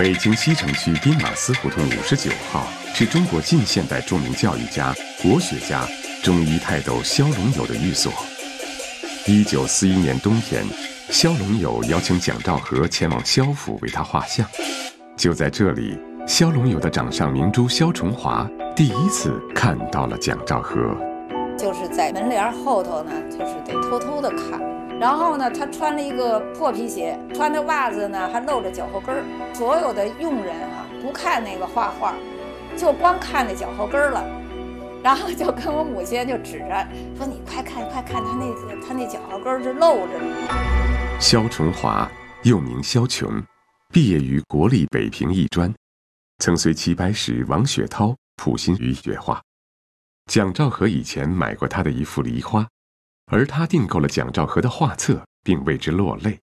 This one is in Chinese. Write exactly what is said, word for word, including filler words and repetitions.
北京西城区宾马斯胡同五十九号是中国近现代著名教育家、国学家、中医泰斗萧龙友的寓所。一九四一年冬天，萧龙友邀请蒋兆和前往萧府为他画像。就在这里，萧龙友的掌上明珠萧崇华第一次看到了蒋兆和。 就是在门帘后头呢，就是得偷偷的看。然后呢，他穿了一个破皮鞋，穿的袜子呢还露着脚后跟儿。所有的佣人啊，不看那个画画，就光看那脚后跟儿了。然后就跟我母亲就指着说：“你快看，快看，他那个他那脚后跟儿是露着呢。” 萧崇华又名萧琼，毕业于国立北平艺专，曾随齐白石、王雪涛普心于学画。蒋兆和以前买过他的一幅梨花，而他订购了蒋兆和的画册，并为之落泪。